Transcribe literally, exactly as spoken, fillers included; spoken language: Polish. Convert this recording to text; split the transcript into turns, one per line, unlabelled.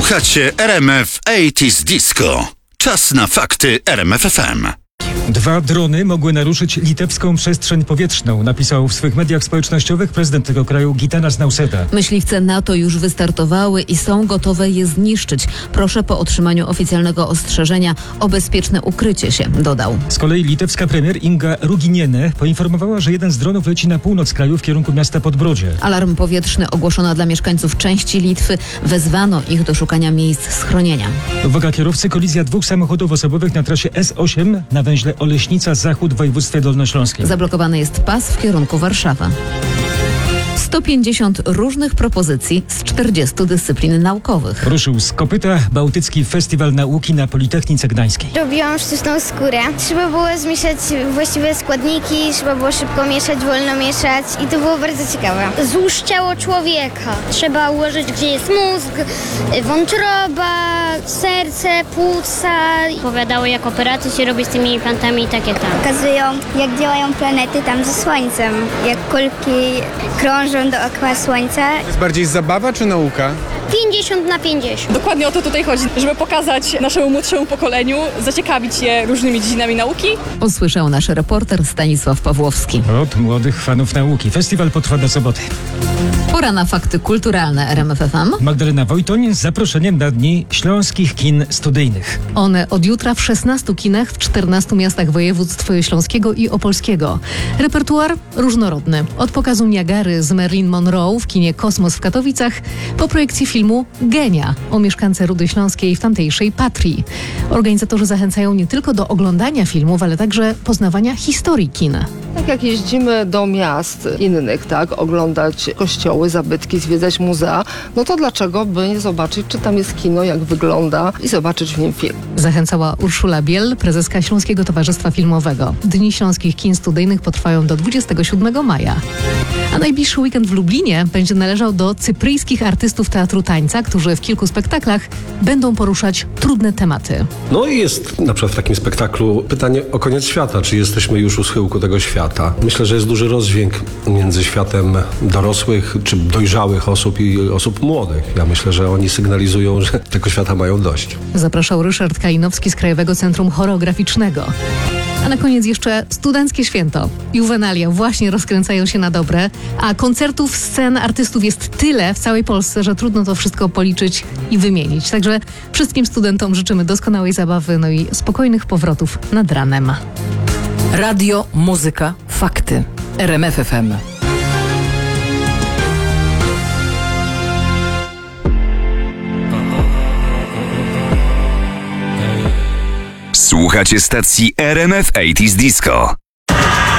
Słuchacie R M F osiemdziesiątych Disco. Czas na fakty R M F F M.
Dwa drony mogły naruszyć litewską przestrzeń powietrzną, napisał w swych mediach społecznościowych prezydent tego kraju Gitanas Nausėda.
Myśliwce NATO już wystartowały i są gotowe je zniszczyć. Proszę po otrzymaniu oficjalnego ostrzeżenia o bezpieczne ukrycie się, dodał.
Z kolei litewska premier Inga Ruginienė poinformowała, że jeden z dronów leci na północ kraju w kierunku miasta Podbrodzie.
Alarm powietrzny ogłoszono dla mieszkańców części Litwy. Wezwano ich do szukania miejsc schronienia.
Uwaga kierowcy, kolizja dwóch samochodów osobowych na trasie S osiem na węźle Oleśnica Zachód w województwie dolnośląskim.
Zablokowany jest pas w kierunku Warszawa. sto pięćdziesiąt różnych propozycji z czterdziestu dyscyplin naukowych.
Ruszył z kopyta Bałtycki Festiwal Nauki na Politechnice Gdańskiej.
Robiłam sztuczną skórę. Trzeba było zmieszać właściwe składniki, trzeba było szybko mieszać, wolno mieszać i to było bardzo ciekawe.
Złóż ciało człowieka. Trzeba ułożyć, gdzie jest mózg, wątroba, serce, płuca. Opowiadały, jak operacje się robi z tymi implantami i takie tam.
Pokazują, jak działają planety tam ze Słońcem, jak kulki krążą dookoła Słońca.
To jest bardziej zabawa czy nauka?
pięćdziesiąt na pięćdziesiąt.
Dokładnie o to tutaj chodzi, żeby pokazać naszemu młodszemu pokoleniu, zaciekawić je różnymi dziedzinami nauki.
Usłyszał nasz reporter Stanisław Pawłowski.
Od młodych fanów nauki. Festiwal potrwa do soboty.
Pora na fakty kulturalne R M F F M.
Magdalena Wojtoń z zaproszeniem na Dni Śląskich Kin Studyjnych.
One od jutra w szesnastu kinach w czternastu miastach województw śląskiego i opolskiego. Repertuar różnorodny. Od pokazu Niagary z Marilyn Monroe w kinie Kosmos w Katowicach po projekcji filmu Genia o mieszkance Rudy Śląskiej w tamtejszej Patrii. Organizatorzy zachęcają nie tylko do oglądania filmów, ale także poznawania historii kina.
Tak jak jeździmy do miast innych, tak, oglądać kościoły, zabytki, zwiedzać muzea, no to dlaczego by nie zobaczyć, czy tam jest kino, jak wygląda i zobaczyć w nim film.
Zachęcała Urszula Biel, prezeska Śląskiego Towarzystwa Filmowego. Dni Śląskich Kin Studyjnych potrwają do dwudziestego siódmego maja. A najbliższy weekend w Lublinie będzie należał do cypryjskich artystów teatru tańca, którzy w kilku spektaklach będą poruszać trudne tematy.
No i jest na przykład w takim spektaklu pytanie o koniec świata, czy jesteśmy już u schyłku tego świata. Myślę, że jest duży rozdźwięk między światem dorosłych czy dojrzałych osób i osób młodych. Ja myślę, że oni sygnalizują, że tego świata mają dość.
Zapraszał Ryszard Kalinowski z Krajowego Centrum Choreograficznego. A na koniec jeszcze studenckie święto. Juwenalia właśnie rozkręcają się na dobre, a koncertów, scen, artystów jest tyle w całej Polsce, że trudno to wszystko policzyć i wymienić. Także wszystkim studentom życzymy doskonałej zabawy, no i spokojnych powrotów nad ranem.
Radio, muzyka, fakty. R M F F M.
Słuchacie stacji R M F osiemdziesiątych Disco.